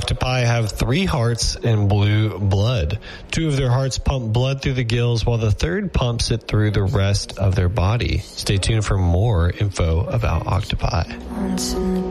Octopi have 3 hearts and blue blood. 2 of their hearts pump blood through the gills, while the third pumps it through the rest of their body. Stay tuned for more info about octopi.